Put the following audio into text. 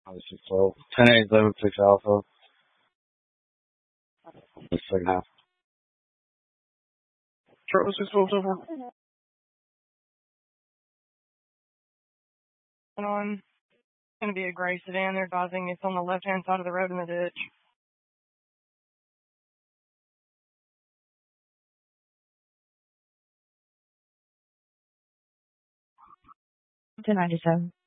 Obviously, so 10-8, 11-6 alpha. The second half. Charlie 6 Wolves over. On. It's going to be a gray sedan. They're advising it's on the left-hand side of the road in the ditch. To 97.